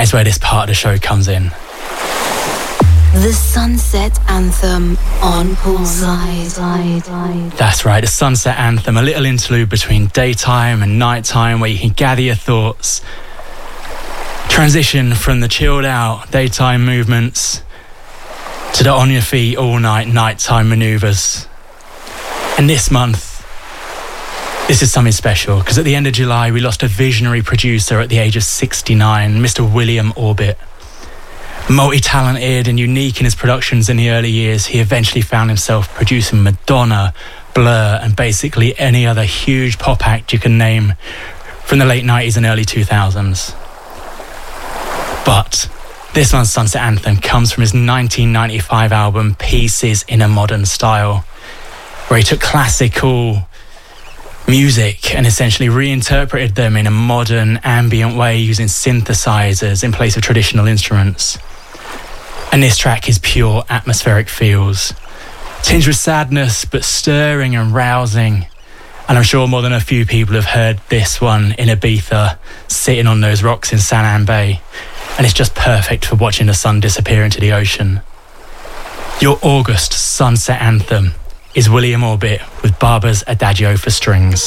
is where this part of the show comes in. The Sunset Anthem on Poolside. That's right, the Sunset Anthem, a little interlude between daytime and nighttime where you can gather your thoughts. Transition from the chilled out daytime movements to the on your feet all night nighttime maneuvers. And this month, this is something special, because at the end of July we lost a visionary producer at the age of 69, Mr. William Orbit. Multi-talented and unique in his productions in the early years, he eventually found himself producing Madonna, Blur, and basically any other huge pop act you can name from the late 90s and early 2000s. But this month's Sunset Anthem comes from his 1995 album Pieces in a Modern Style, where he took classical music and essentially reinterpreted them in a modern ambient way using synthesizers in place of traditional instruments. And this track is pure atmospheric feels, tinged with sadness but stirring and rousing. And I'm sure more than a few people have heard this one in Ibiza, sitting on those rocks in Sanaan Bay, and it's just perfect for watching the sun disappear into the ocean. Your August Sunset Anthem is William Orbit with Barber's Adagio for strings.